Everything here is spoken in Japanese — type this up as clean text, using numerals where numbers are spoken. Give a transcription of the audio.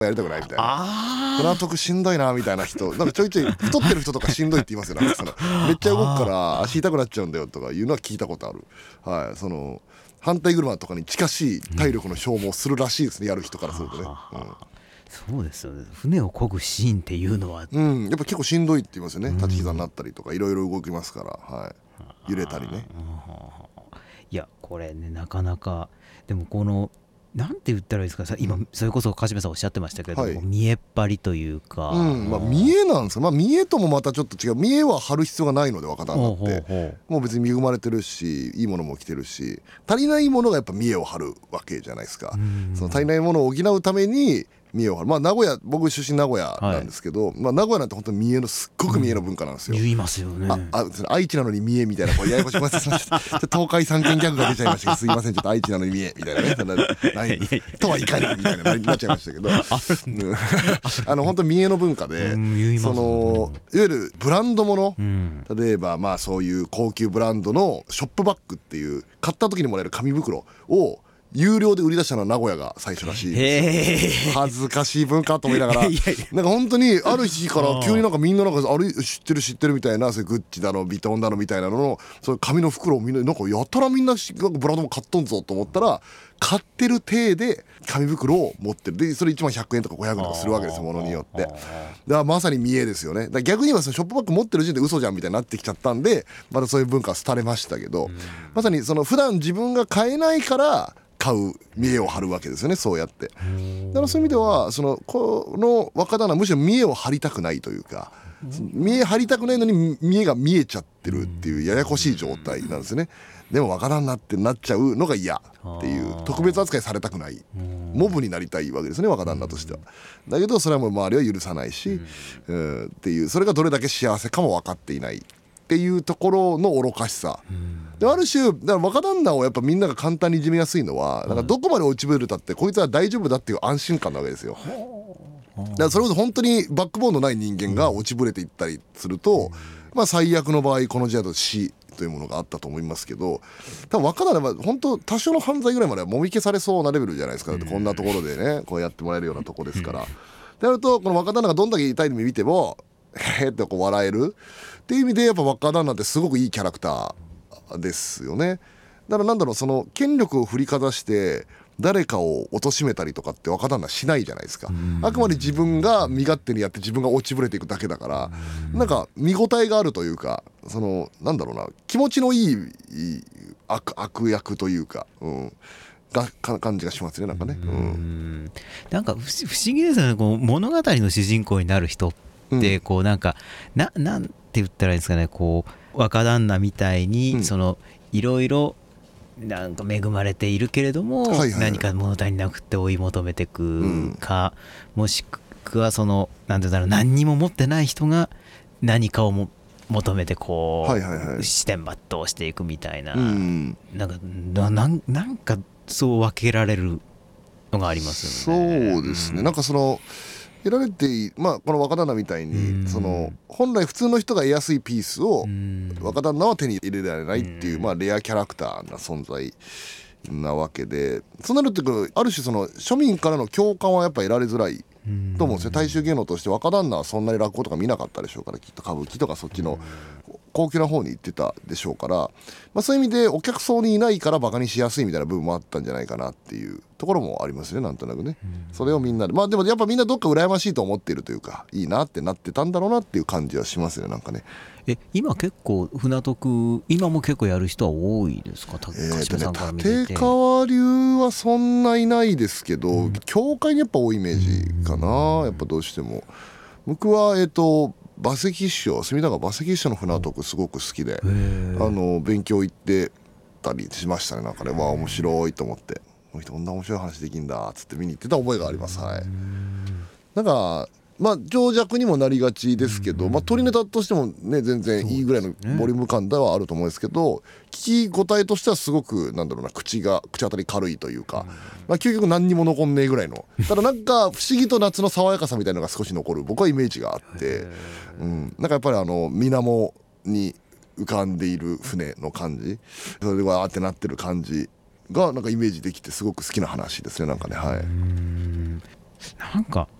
やりたくないみたいな、船徳しんどいなみたいな人、なんかちょいちょい太ってる人とかしんどいって言いますよ。なんかそのめっちゃ動くから足痛くなっちゃうんだよとかいうのは聞いたことある。はい、その反対車とかに近しい体力の消耗するらしいですね、やる人からするとね。 そうですよね。船を漕ぐシーンっていうのは、 やっぱ結構しんどいって言いますよね。立ち膝になったりとかいろいろ動きますから、はい、揺れたりね。 いやこれね、なかなかでもこのなんて言ったらいいですか、今それこそ梶部さんおっしゃってましたけど、見えっ張りというか、 見えなんですよ。見えともまたちょっと違う。見えは張る必要がないので、若旦那ってもう別に恵まれてるし、いいものも着てるし、足りないものがやっぱ見えを張るわけじゃないですか。その足りないものを補うために見栄を張る。名古屋、僕出身名古屋なんですけど、名古屋なんて本当に見栄のすっごく見栄の文化なんですよ。 言いますよね。 愛知なのに見栄みたいな、これややこしい。東海三県ギャグが出ちゃいましたけど、すいません、ちょっと愛知なのに見栄みたいなね、とはいかにみたいななっちゃいましたけど、本当に見栄の文化で、そのいわゆるブランドもの、例えばそういう高級ブランドのショップバッグっていう買った時にもらえる紙袋を有料で売り出したのは名古屋が最初らしいです。恥ずかしい文化と思いながら、なんか本当にある日から急になんかみんななんか知ってるみたいな、そういうグッチだのビトンだのみたいなののそういう紙の袋をみんななんかやたらみんななんかブランドも買っとんぞと思ったら、買ってる体で紙袋を持ってる。でそれ1万100円とか500円とかするわけですよ、ものによって。だからまさに見栄ですよね。だから逆に言えばそのショップバッグ持ってる時点で嘘じゃんみたいになってきちゃったんで、またそういう文化は廃れましたけど、まさにその普段自分が買えないから買う見栄を張るわけですよね、そうやって。だからそういう意味ではこの若旦那はむしろ見栄を張りたくないというか、見栄張りたくないのに見栄が見えちゃってるっていうややこしい状態なんですよね。でも若旦那ってなっちゃうのが嫌っていう、特別扱いされたくない、モブになりたいわけですね、若旦那としては。だけどそれはもう周りは許さないし、っていう、それがどれだけ幸せかも分かっていないっていうところの愚かしさで、ある種だから若旦那をやっぱみんなが簡単にいじめやすいのは、なんかどこまで落ちぶれたってこいつは大丈夫だっていう安心感なわけですよ。だからそれこそ本当にバックボーンのない人間が落ちぶれていったりすると、最悪の場合この時代だと死というものがあったと思いますけど、多分若旦那は本当多少の犯罪ぐらいまではもみ消されそうなレベルじゃないですか。だってこんなところでねこうやってもらえるようなとこですから。であるとこの若旦那がどんだけ痛い目見てもへーってこう笑えるっていう意味で、やっぱ若旦那ってすごくいいキャラクターですよね。だからなんだろう、その権力を振りかざして誰かを貶めたりとかって若旦那しないじゃないですか。あくまで自分が身勝手にやって自分が落ちぶれていくだけだから、なんか見応えがあるというか、なんだろうな、気持ちのいい悪役というか、感じがしますね、なんかね。 なんか不思議ですよね。こう物語の主人公になる人ってこうなんかなんて言ったらいいんですかね、こう若旦那みたいにいろいろなんか恵まれているけれども、何か物足りなくて追い求めていくか、もしくはなんて言うんだろう、何にも持ってない人が何かを求めてこう視点抜刀していくみたいな、なんかそう分けられるのがありますよね。 そうですね。なんか得られてこの若旦那みたいに本来普通の人が得やすいピースを若旦那は手に入れられないっていうレアキャラクターな存在なわけで、そうなるとある種庶民からの共感はやっぱ得られづらいと思うんですよ。大衆芸能として若旦那はそんなに落語とか見なかったでしょうから、きっと歌舞伎とかそっちの高級な方に行ってたでしょうから、そういう意味でお客層にいないからバカにしやすいみたいな部分もあったんじゃないかなっていうところもありますね、なんとなくね。それをみんなででもやっぱみんなどっか羨ましいと思っているというか、いいなってなってたんだろうなっていう感じはしますよね、なんかね。 今結構船徳今も結構やる人は多いですか？立川流はそんないないですけど、教会にやっぱ多いイメージかな、やっぱどうしても。僕は馬関師匠、隅田川馬関師匠の船徳すごく好きで、勉強行ってたりしましたね。なんかね、面白いと思って、この人こんな面白い話できんだっつって見に行ってた覚えがあります。なんか情弱にもなりがちですけど、取りネタとしてもね全然いいぐらいのボリューム感ではあると思うんですけど、聞き応えとしてはすごくなんだろうな、口当たり軽いというか、究極何にも残んねえぐらいの、ただなんか不思議と夏の爽やかさみたいなのが少し残る僕はイメージがあって、なんかやっぱり水面に浮かんでいる船の感じ、それでわーってなってる感じがなんかイメージできてすごく好きな話ですね、なんかね。 なんか